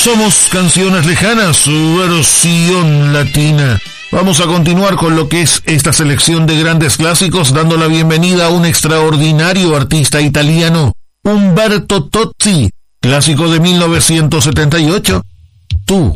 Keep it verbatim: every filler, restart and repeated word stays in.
Somos Canciones Lejanas, su versión latina. Vamos a continuar con lo que es esta selección de grandes clásicos, dando la bienvenida a un extraordinario artista italiano, Umberto Tozzi, clásico de mil novecientos setenta y ocho, Tú.